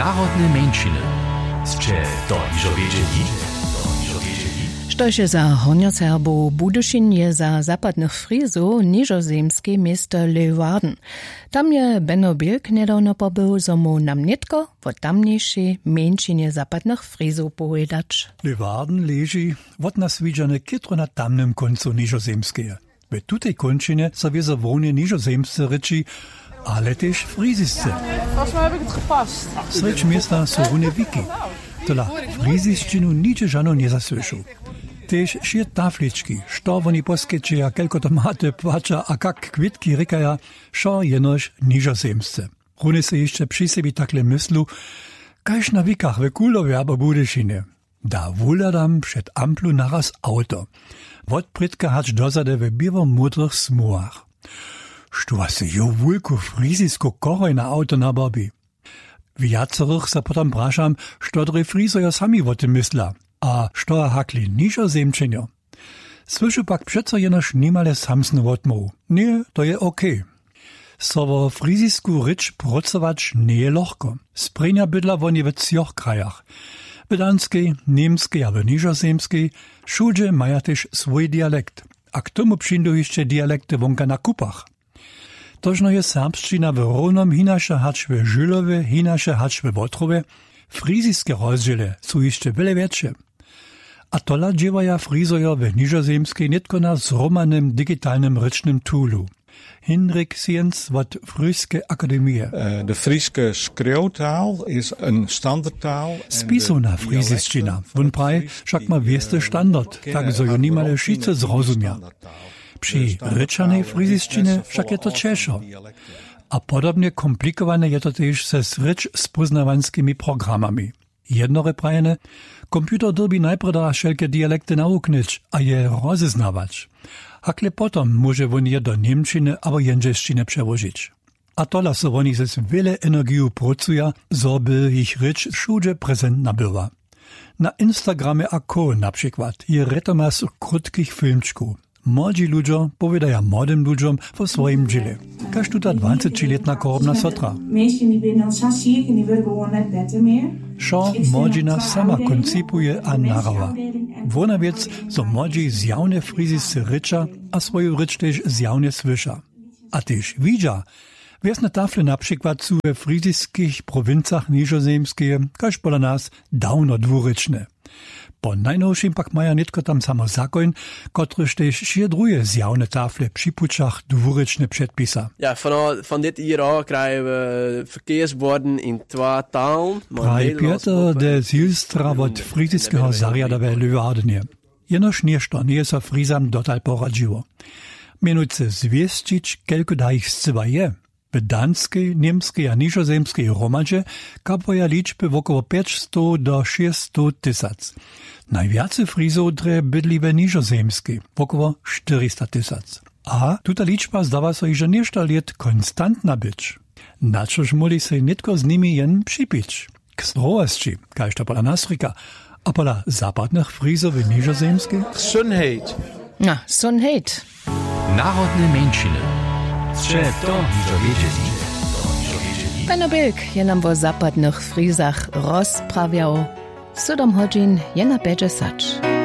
Narodne mężczyzny. Ste to iżo wiedzieli? Štož za Hornjoserbów Budyšin je za zapadnych Frizów niżozemskie miasto Leeuwarden. Tam je Benno Bilk niedawno pobył, zo mu nam nitko o tamniejszej mężczyźnie zapadnych Frizów powiedzieć. Leeuwarden leży od nas widziane kitro na tamnym końcu niżozemskie. W tutej kończynie sobie zawodnie niżozemscy ryczy, ale też frizisce. Srecz miasta są rune wiki. Tola friziszczynu nicze żano nie zasłyszał. Tež šie taflički, što oni poskećeja, kelko tomate płača, a kak kvitki rikaja, šo jenož nižozemsce. Rune se jeszcze przy sebi takle myslu, kajž na wikach we Kulowie abo Budyšinie. Da wuladam przed amplu naraz auto. Wot prytka hacz dozade we biwo mudrych smuach. Što se jo wulku frizisko koroj na auto na babi. Viacerых se potom prašam, što dre frizoja sami o tym mysla. A što hakli nižozemčenjo? Słyšu pak přeco jenož nimale samsnu odmovu. Nie, to je okej. So vo frizisku ryč pracować nie je lohko. Sprejnja bydla woni w cioch krajach. W danskiej, niemskiej a w nižozemskiej všude maja też swój dialekt. A k tomu přijdu jeszcze dialekty wonka na kupach. Tożno je serbščina w Rovnom hinaše hač w Žilowe, hinaše hač w Wotrowe. Friziske rozdziele są jeszcze wiele większe. A tola dziewaja frizoja w niżozemskiej nitko na zromanym digitalnym rycznym toolu. Hinrik Siens od Frieske Akademie. De Frieske schreeuwtaal is een standaardtaal. Spisovna friziščina. Won praj však ma wieste standard, tak zo jo nimale šice zrozumia. Przy ryczanej friziščine však je to češo. A podobnie komplikowane je to też ze srycz z poznawanskimi programami. Jednore prajene, komputer derbi najprej da wszelkie dialekty nauknyć, a je rozeznawać. Hakle potom może on je do niemczyny albo jędrzeszczyny przełożyć. A tola so oni ze wiele energii pracuja, zoby ich rycz wszędzie prezentna była. Na Instagramie ako na przykład je retomas krótkich filmczków. Młodzi ludzie powiadają młodym ludziom o swoim dziele. Każ tuta 20-letna korobna sotra. Šo młodzina sama koncipuje a narawa. Wona wiec, so młodzi zjawne frizisce rycza, a swoju rycz też zjawne słysza. A też widzia. Wiesne tafle na przykład są we friziskich prowincjach niżozemskie, każ pola nas dawno dwuryczne. Po najnowszym pak maja nitko tam samo zakon, kotryż też še druje zjawne tafle przypuczach dwuryczne przedpisa. Ja, van dit hier al krijgen we verkeersborden in 2 talen. Praj Pieter de Zilstra od friziskiego zariada we Leeuwardenie. Jenoż nieszto nie so frizam dotal poradziło. Mianujce zwiestić, kelko da ich scywa je. W danskiej, niemskiej a niżozemskiej romadzie kapuja liczby około 500 do 600 tysac. Najwiacej frizów dre bydli we niżozemskiej, około 400 tysac. A tuta liczba zdawa się, że nieszto lat konstantna być. Na coż moli się nitko z nimi jen przypić. K zdrowości, każ to pola nasryka, a pola zapadnych frizów w niżozemskiej? Gesundheid. Na, Gesundheit. Narodne mężczyzny. Ste to iżo wiedzieli? Benno Bilk je nam o zapadnych Frizach rozprawiał. 7 godzin je na 5 sacz.